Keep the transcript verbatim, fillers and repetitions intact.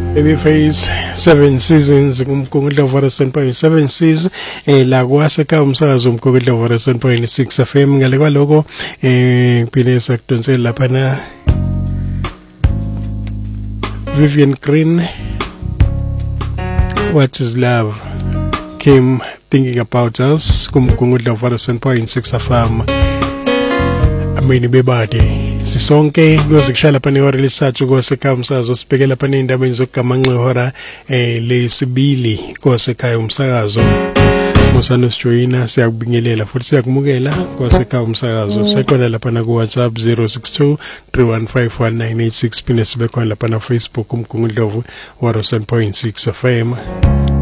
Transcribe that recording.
Babyface seven seasons kumkhumbulo wa seven point seven seasons eh la kwaseka umsakazo umkhumbulo wa seven point six F M ngale kwaloko eh kuphile sakudonsela lapha na Vivian Green. What is love came thinking about us kumkhumbulo wa seven point six F M amini bebade sisonke kuzokushala lapha nehora lesathu kosekhaya umsakazo sibhekela lapha indaba ezokugamanxa ihora eh lesibili kosekhaya umsakazo Mosano Joina siyakubingelela futhi siyakumukela kosekhaya umsakazo sekhona lapha na ku WhatsApp zero six two three one five one nine eight six phinde sibe khona lapha na Facebook umgungundlovu wa seven point six F M.